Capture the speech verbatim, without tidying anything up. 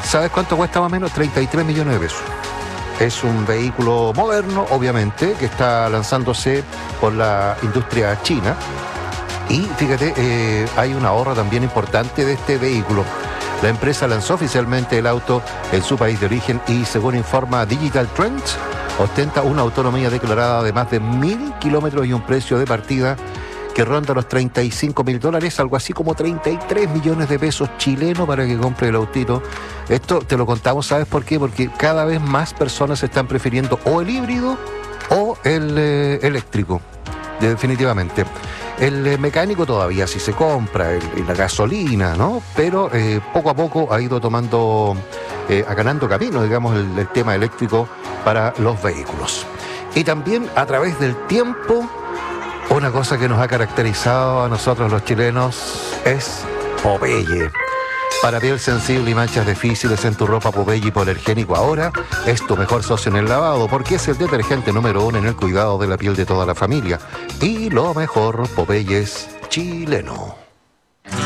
¿Sabes cuánto cuesta más o menos? treinta y tres millones de pesos. Es un vehículo moderno, obviamente, que está lanzándose por la industria china. Y fíjate, eh, hay un ahorro también importante de este vehículo. La empresa lanzó oficialmente el auto en su país de origen y, según informa Digital Trends, ostenta una autonomía declarada de más de mil kilómetros y un precio de partida que ronda los treinta y cinco mil dólares, algo así como treinta y tres millones de pesos chilenos para que compre el autito. Esto te lo contamos, ¿sabes por qué? Porque cada vez más personas están prefiriendo o el híbrido o el eh, eléctrico, definitivamente. El eh, mecánico todavía sí se compra, el, la gasolina, ¿no? Pero eh, poco a poco ha ido tomando, eh, ganando camino, digamos, el, el tema eléctrico para los vehículos. Y también a través del tiempo, una cosa que nos ha caracterizado a nosotros los chilenos es Popeye. Para piel sensible y manchas difíciles en tu ropa, Popeye hipoalergénico ahora es tu mejor socio en el lavado, porque es el detergente número uno en el cuidado de la piel de toda la familia. Y lo mejor, Popeye es chileno.